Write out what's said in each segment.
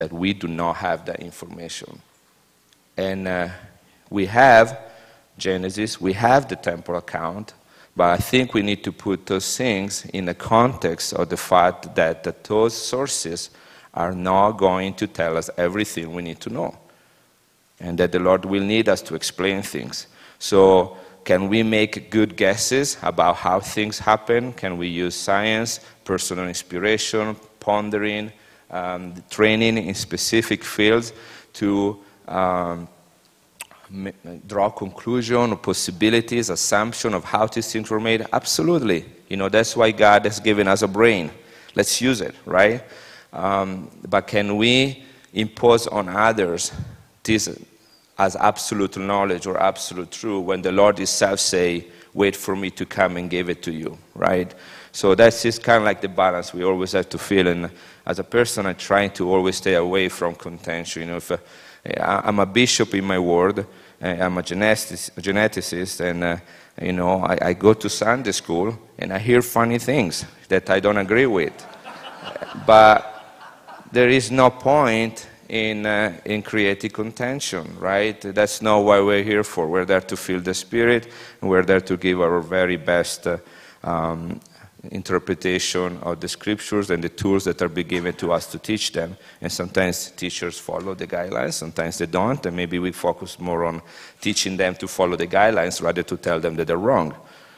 that we do not have that information. And we have Genesis, we have the temple account, but I think we need to put those things in the context of the fact that those sources are not going to tell us everything we need to know, and that the Lord will need us to explain things. So can we make good guesses about how things happen? Can we use science, personal inspiration, pondering, training in specific fields to draw conclusion, possibilities, assumption of how these things were made? Absolutely. That's why God has given us a brain. Let's use it, right? But can we impose on others this as absolute knowledge or absolute truth when the Lord himself say, wait for me to come and give it to you, right? So that's just kind of like the balance we always have to feel. And as a person, I try to always stay away from contention. If I'm a bishop in my ward, I'm a geneticist, and I go to Sunday school and I hear funny things that I don't agree with. But there is no point in creating contention, right? That's not what we're here for. We're there to feel the Spirit, and we're there to give our very best interpretation of the Scriptures and the tools that are being given to us to teach them. And sometimes teachers follow the guidelines, sometimes they don't, and maybe we focus more on teaching them to follow the guidelines rather to tell them that they're wrong.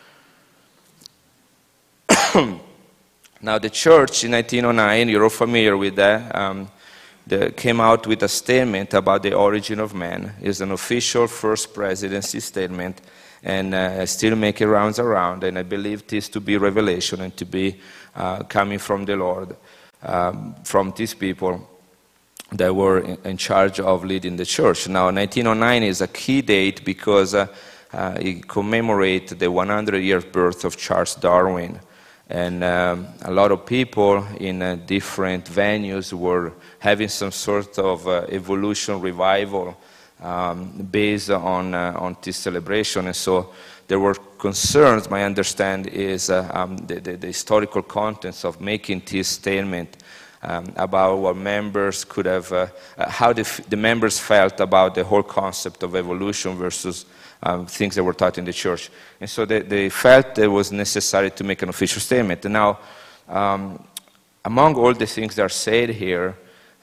Now, the church in 1909, you're all familiar with that, they came out with a statement about the origin of man. It's an official first presidency statement, and still making rounds around, and I believe this to be revelation and to be coming from the Lord, from these people that were in charge of leading the church. Now, 1909 is a key date because it commemorates the 100-year birth of Charles Darwin. And a lot of people in different venues were having some sort of evolution revival based on this celebration. And so there were concerns, my understanding is the historical contents of making this statement about what members could have, how the members felt about the whole concept of evolution versus things that were taught in the church. And so they felt it was necessary to make an official statement. And now, among all the things that are said here,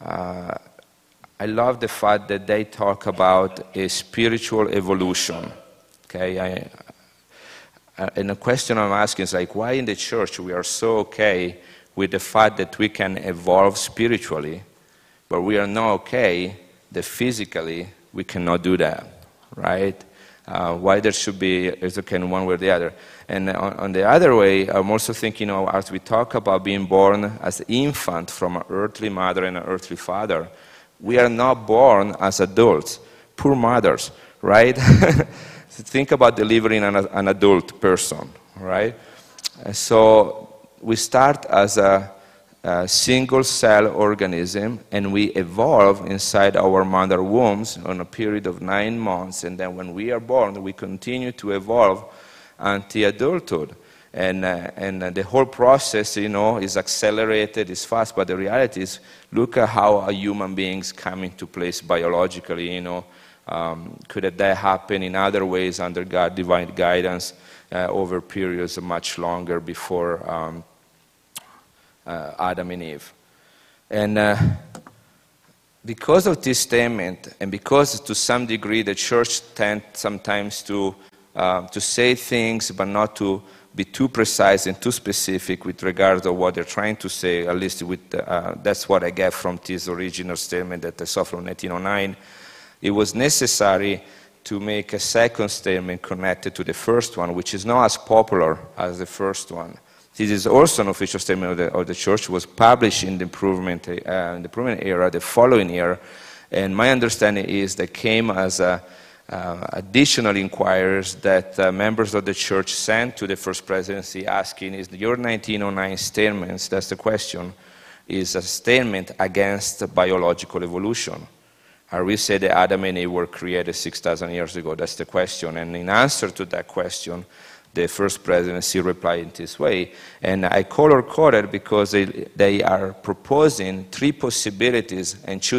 I love the fact that they talk about a spiritual evolution. Okay, and the question I'm asking is like, why in the church we are so okay with the fact that we can evolve spiritually, but we are not okay that physically we cannot do that, right? Why there should be, it's okay in one way or the other. And on the other way, I'm also thinking, as we talk about being born as an infant from an earthly mother and an earthly father, we are not born as adults, poor mothers, right? Think about delivering an adult person, right? So we start as a single-cell organism, and we evolve inside our mother wombs on a period of 9 months, and then when we are born, we continue to evolve until adulthood. And the whole process, is accelerated, is fast, but the reality is, look at how a human beings come into place biologically, could that happen in other ways under God's divine guidance over periods much longer before Adam and Eve. And because of this statement, and because to some degree the church tends sometimes to say things but not to be too precise and too specific with regard to what they're trying to say, at least with that's what I get from this original statement that I saw from 1909. It was necessary to make a second statement connected to the first one, which is not as popular as the first one. This is also an official statement of the church. It was published in the improvement era, the following year, and my understanding is that came as additional inquiries that members of the church sent to the first presidency asking, is your 1909 statements, that's the question, is a statement against biological evolution? Are we say that Adam and Eve were created 6,000 years ago? That's the question. And in answer to that question, the first presidency replied in this way. And I color-coded because they are proposing three possibilities and choosing